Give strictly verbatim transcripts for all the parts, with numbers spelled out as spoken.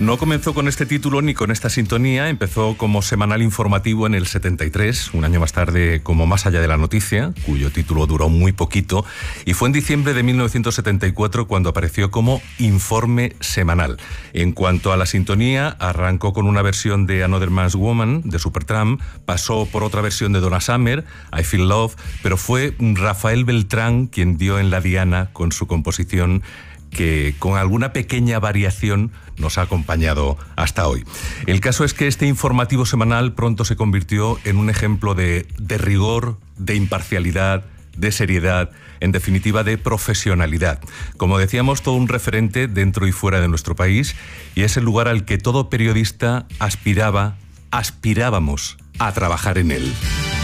No comenzó con este título ni con esta sintonía, empezó como semanal informativo en el setenta y tres, un año más tarde como Más allá de la noticia, cuyo título duró muy poquito, y fue en diciembre de mil novecientos setenta y cuatro cuando apareció como Informe Semanal. En cuanto a la sintonía, arrancó con una versión de Another Man's Woman, de Supertramp, pasó por otra versión de Donna Summer, I Feel Love, pero fue Rafael Beltrán quien dio en la diana con su composición que con alguna pequeña variación nos ha acompañado hasta hoy. El caso es que este informativo semanal pronto se convirtió en un ejemplo de, de rigor, de imparcialidad, de seriedad, en definitiva de profesionalidad. Como decíamos, todo un referente dentro y fuera de nuestro país, y es el lugar al que todo periodista aspiraba, aspirábamos a trabajar en él.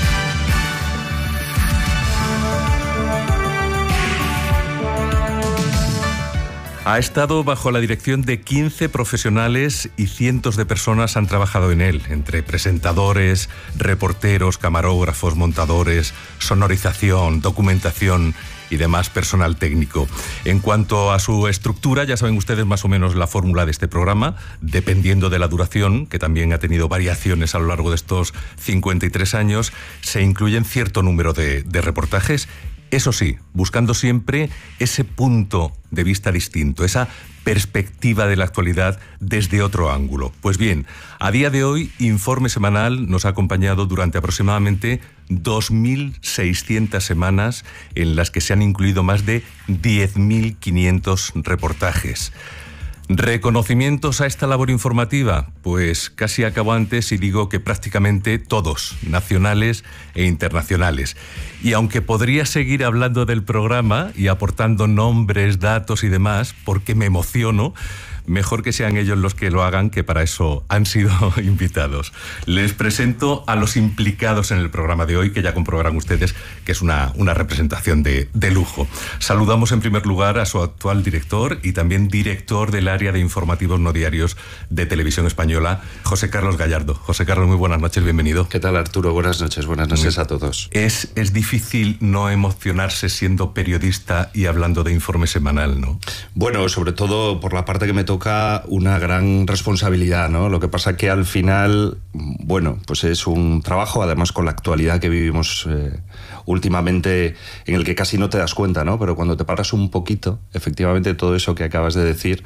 Ha estado bajo la dirección de quince profesionales y cientos de personas han trabajado en él, entre presentadores, reporteros, camarógrafos, montadores, sonorización, documentación y demás personal técnico. En cuanto a su estructura, ya saben ustedes más o menos la fórmula de este programa, dependiendo de la duración, que también ha tenido variaciones a lo largo de estos cincuenta y tres años, se incluyen cierto número de, de reportajes. Eso sí, buscando siempre ese punto de vista distinto, esa perspectiva de la actualidad desde otro ángulo. Pues bien, a día de hoy, Informe Semanal nos ha acompañado durante aproximadamente dos mil seiscientas semanas en las que se han incluido más de diez mil quinientos reportajes. ¿Reconocimientos a esta labor informativa? Pues casi acabo antes y digo que prácticamente todos, nacionales e internacionales. Y aunque podría seguir hablando del programa y aportando nombres, datos y demás, porque me emociono, mejor que sean ellos los que lo hagan, que para eso han sido invitados. Les presento a los implicados en el programa de hoy, que ya comprobarán ustedes que es una, una representación de, de lujo. Saludamos en primer lugar a su actual director y también director del área de informativos no diarios de Televisión Española, José Carlos Gallardo. José Carlos, muy buenas noches, bienvenido. ¿Qué tal, Arturo? Buenas noches, buenas noches muy, a todos. Es, es difícil no emocionarse siendo periodista y hablando de Informe Semanal, ¿no? Bueno, sobre todo por la parte que me toca una gran responsabilidad, ¿no? Lo que pasa que al final, bueno, pues es un trabajo, además con la actualidad que vivimos eh, últimamente, en el que casi no te das cuenta, ¿no? Pero cuando te paras un poquito, efectivamente todo eso que acabas de decir,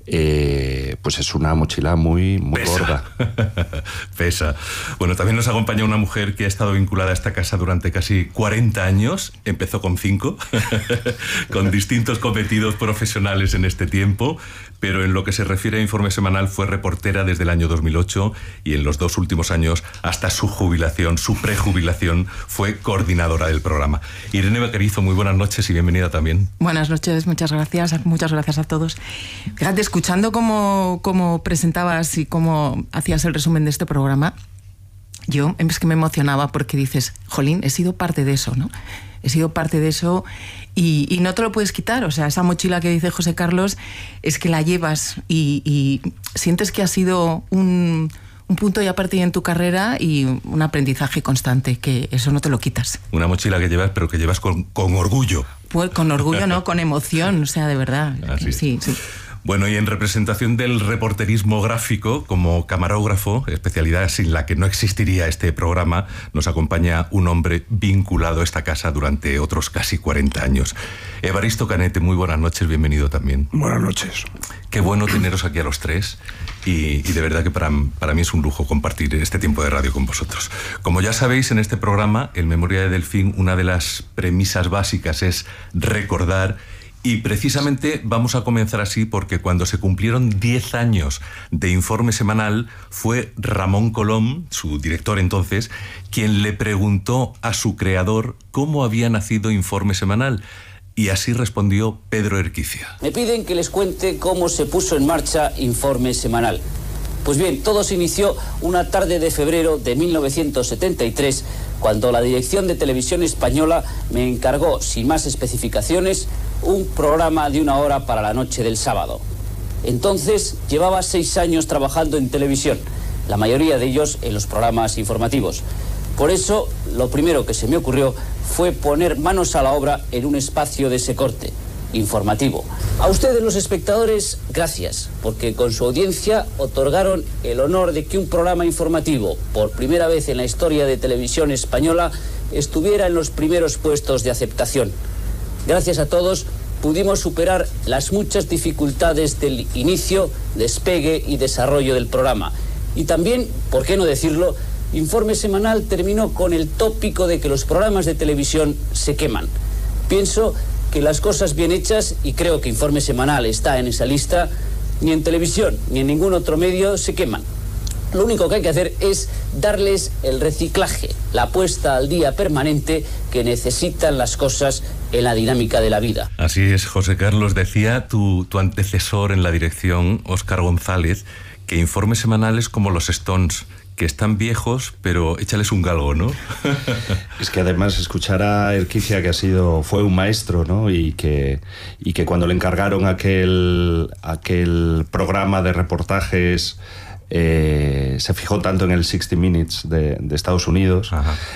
eh, pues es una mochila muy, muy Pesa. gorda. Pesa. Bueno, también nos acompaña una mujer que ha estado vinculada a esta casa durante casi cuarenta años, empezó con cinco, con distintos cometidos profesionales en este tiempo, pero en lo que se refiere a Informe Semanal fue reportera desde el año dos mil ocho y en los dos últimos años, hasta su jubilación, su prejubilación, fue coordinadora del programa. Irene Vaquerizo, muy buenas noches y bienvenida también. Buenas noches, muchas gracias, muchas gracias a todos. Fíjate, escuchando cómo, cómo presentabas y cómo hacías el resumen de este programa, yo es que me emocionaba porque dices, jolín, he sido parte de eso, ¿no? He sido parte de eso y, y no te lo puedes quitar. O sea, esa mochila que dice José Carlos es que la llevas y, y sientes que ha sido un, un punto y aparte en tu carrera y un aprendizaje constante, que eso no te lo quitas. Una mochila que llevas, pero que llevas con, con orgullo. Pues con orgullo, no, con emoción, o sea, de verdad. Así sí, sí. Bueno, y en representación del reporterismo gráfico, como camarógrafo, especialidad sin la que no existiría este programa, nos acompaña un hombre vinculado a esta casa durante otros casi cuarenta años. Evaristo Canete, muy buenas noches, bienvenido también. Buenas noches. Qué bueno teneros aquí a los tres y, y de verdad que para, para mí es un lujo compartir este tiempo de radio con vosotros. Como ya sabéis, en este programa, en Memoria de Delfín, una de las premisas básicas es recordar. Y precisamente vamos a comenzar así porque cuando se cumplieron diez años de Informe Semanal fue Ramón Colom, su director entonces, quien le preguntó a su creador cómo había nacido Informe Semanal. Y así respondió Pedro Erquicia. Me piden que les cuente cómo se puso en marcha Informe Semanal. Pues bien, todo se inició una tarde de febrero de mil novecientos setenta y tres, cuando la Dirección de Televisión Española me encargó, sin más especificaciones, un programa de una hora para la noche del sábado. Entonces llevaba seis años trabajando en televisión, la mayoría de ellos en los programas informativos. Por eso, lo primero que se me ocurrió fue poner manos a la obra en un espacio de ese corte. informativo. A ustedes, los espectadores, gracias, porque con su audiencia otorgaron el honor de que un programa informativo, por primera vez en la historia de televisión española, estuviera en los primeros puestos de aceptación. Gracias a todos pudimos superar las muchas dificultades del inicio, despegue y desarrollo del programa. Y también, por qué no decirlo, Informe Semanal terminó con el tópico de que los programas de televisión se queman. Pienso que las cosas bien hechas, y creo que Informe Semanal está en esa lista, ni en televisión ni en ningún otro medio se queman. Lo único que hay que hacer es darles el reciclaje, la puesta al día permanente que necesitan las cosas en la dinámica de la vida. Así es, José Carlos. Decía tu, tu antecesor en la dirección, Óscar González, que Informe Semanal es como los Stones, que están viejos, pero échales un galgo, ¿no? Es que además escuchar a Erquicia, que ha sido, fue un maestro, ¿no? Y que, y que cuando le encargaron aquel, aquel programa de reportajes, eh, se fijó tanto en el sixty minutes de, de Estados Unidos,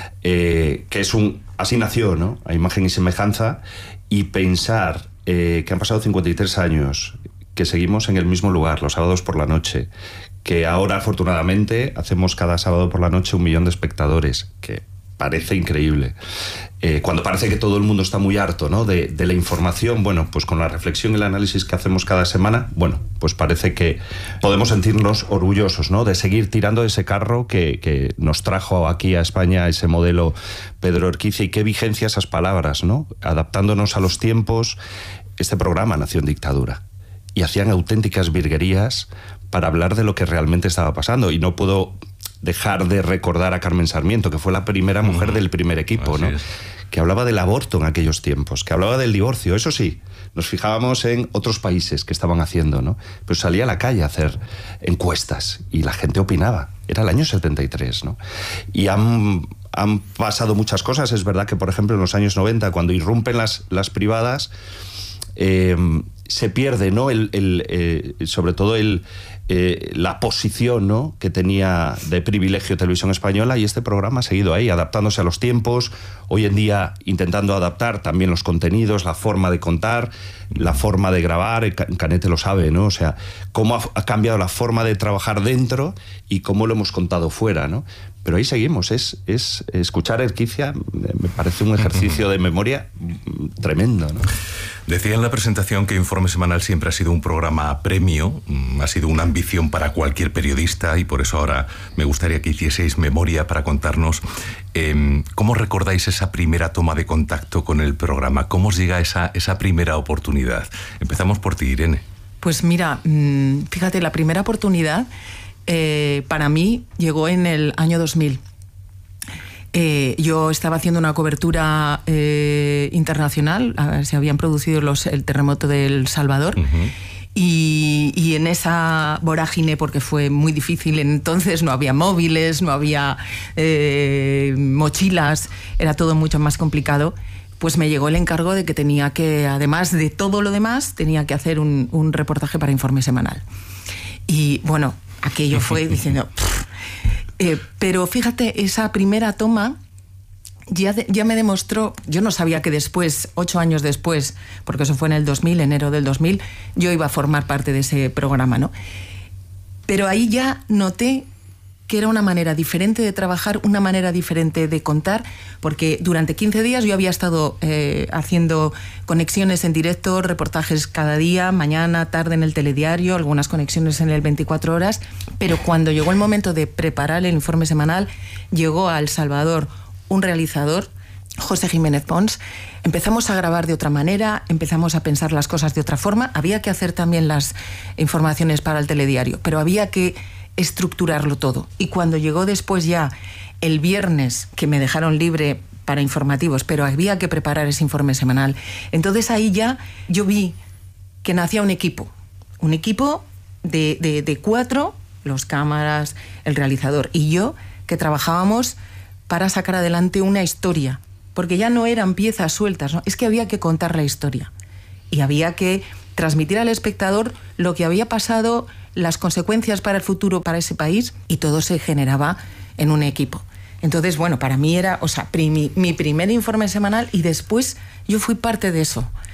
eh, que es un... Así nació, ¿no? A imagen y semejanza, y pensar eh, que han pasado cincuenta y tres años, que seguimos en el mismo lugar, los sábados por la noche, que ahora afortunadamente hacemos cada sábado por la noche un millón de espectadores, que parece increíble. Eh, cuando parece que todo el mundo está muy harto, ¿no? de, de la información, bueno, pues con la reflexión y el análisis que hacemos cada semana, bueno, pues parece que podemos sentirnos orgullosos, ¿no? De seguir tirando de ese carro que, que nos trajo aquí a España ese modelo Pedro Erquicia, y qué vigencia esas palabras, ¿no? Adaptándonos a los tiempos. Este programa nació en dictadura y hacían auténticas virguerías para hablar de lo que realmente estaba pasando, y no puedo dejar de recordar a Carmen Sarmiento, que fue la primera mujer uh-huh. del primer equipo, ¿no? Que hablaba del aborto en aquellos tiempos, que hablaba del divorcio. Eso sí, nos fijábamos en otros países que estaban haciendo, ¿no? Pero salía a la calle a hacer encuestas y la gente opinaba. Era el año setenta y tres, ¿no? Y han, han pasado muchas cosas. Es verdad que, por ejemplo, en los años noventa, cuando irrumpen las, las privadas, eh, se pierde, ¿no? El, el, eh, sobre todo el... Eh, la posición, ¿no? que tenía de privilegio Televisión Española, y este programa ha seguido ahí, adaptándose a los tiempos, hoy en día intentando adaptar también los contenidos, la forma de contar, la forma de grabar. Canete lo sabe, ¿no? O sea, cómo ha, ha cambiado la forma de trabajar dentro y cómo lo hemos contado fuera, ¿no? Pero ahí seguimos. Es, es escuchar a Erquicia me parece un ejercicio de memoria tremendo, ¿no? Decía en la presentación que Informe Semanal siempre ha sido un programa premio, ha sido una ambición para cualquier periodista, y por eso ahora me gustaría que hicieseis memoria para contarnos eh, cómo recordáis esa primera toma de contacto con el programa, cómo os llega esa, esa primera oportunidad. Empezamos por ti, Irene. Pues mira, fíjate, la primera oportunidad eh, para mí llegó en el año dos mil. Eh, yo estaba haciendo una cobertura eh, internacional, a ver, se habían producido los, el terremoto de El Salvador, uh-huh. y, y en esa vorágine, porque fue muy difícil, entonces no había móviles, no había eh, mochilas, era todo mucho más complicado, pues me llegó el encargo de que tenía que, además de todo lo demás, tenía que hacer un, un reportaje para Informe Semanal. Y bueno, aquello fue diciendo... Eh, pero fíjate, esa primera toma ya, de, ya me demostró, yo no sabía que después, ocho años después, porque eso fue en el dos mil, enero del dos mil, yo iba a formar parte de ese programa, ¿no? Pero ahí ya noté que era una manera diferente de trabajar, una manera diferente de contar, porque durante quince días yo había estado eh, haciendo conexiones en directo, reportajes cada día, mañana, tarde en el telediario, algunas conexiones en el veinticuatro horas, pero cuando llegó el momento de preparar el Informe Semanal, llegó a El Salvador un realizador, José Jiménez Pons, empezamos a grabar de otra manera, empezamos a pensar las cosas de otra forma, había que hacer también las informaciones para el telediario, pero había que estructurarlo todo. Y cuando llegó después ya el viernes, que me dejaron libre para informativos, pero había que preparar ese Informe Semanal, entonces ahí ya yo vi que nacía un equipo, un equipo de, de, de cuatro, los cámaras, el realizador y yo, que trabajábamos para sacar adelante una historia, porque ya no eran piezas sueltas, ¿no? Es que había que contar la historia y había que transmitir al espectador lo que había pasado, las consecuencias para el futuro para ese país, y todo se generaba en un equipo. Entonces, bueno, para mí era, o sea, mi, mi primer Informe Semanal, y después yo fui parte de eso.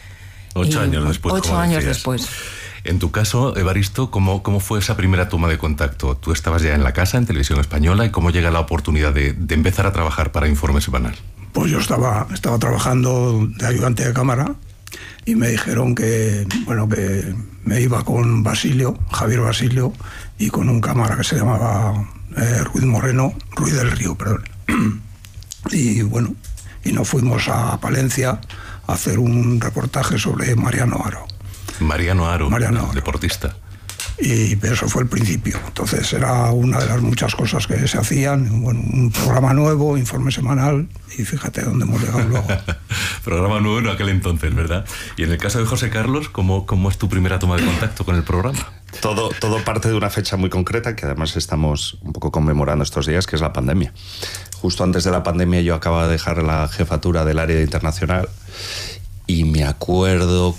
Ocho años después. Ocho como años decías. después. En tu caso, Evaristo, ¿cómo, ¿cómo fue esa primera toma de contacto? Tú estabas ya en la casa, en Televisión Española, ¿y cómo llega la oportunidad de, de empezar a trabajar para Informe Semanal? Pues yo estaba, estaba trabajando de ayudante de cámara y me dijeron que, bueno, que me iba con Basilio, Javier Basilio, y con un cámara que se llamaba eh, Ruiz Moreno, Ruiz del Río, perdón. Y bueno, y nos fuimos a Palencia a hacer un reportaje sobre Mariano Haro. Mariano Haro, Mariano Haro. Deportista. Y eso fue el principio. Entonces era una de las muchas cosas que se hacían. Bueno, un programa nuevo, Informe Semanal, y fíjate dónde hemos llegado luego. Programa nuevo en aquel entonces, ¿verdad? Y en el caso de José Carlos, ¿cómo, cómo es tu primera toma de contacto con el programa? Todo, todo parte de una fecha muy concreta que además estamos un poco conmemorando estos días, que es la pandemia. Justo antes de la pandemia yo acababa de dejar la jefatura del área internacional y me acuerdo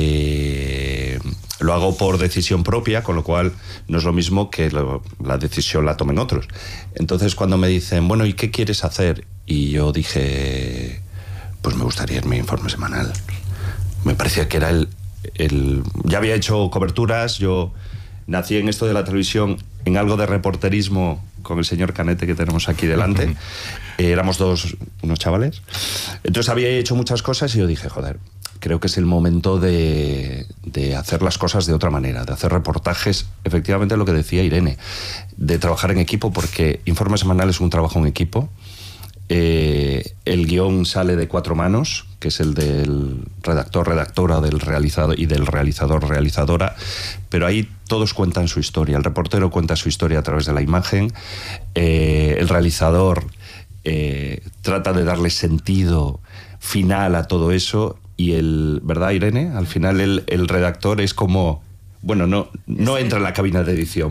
que lo hago por decisión propia, con lo cual no es lo mismo que lo, la decisión la tomen otros. Entonces cuando me dicen, bueno, ¿y qué quieres hacer? Y yo dije, pues me gustaría irme a Informe Semanal. Me parecía que era el, el... Ya había hecho coberturas, yo nací en esto de la televisión, en algo de reporterismo con el señor Canete que tenemos aquí delante. Uh-huh. eh, éramos dos, unos chavales. Entonces había hecho muchas cosas y yo dije, joder, creo que es el momento de, de hacer las cosas de otra manera, de hacer reportajes, efectivamente lo que decía Irene, de trabajar en equipo, porque Informe Semanal es un trabajo en equipo. Eh, el guión sale de cuatro manos, que es el del redactor, redactora, del realizador y del realizador, realizadora, pero ahí todos cuentan su historia. El reportero cuenta su historia a través de la imagen, eh, el realizador eh, trata de darle sentido final a todo eso, y el, ¿verdad, Irene? Al final el, el redactor es como, bueno, no, no entra en la cabina de edición,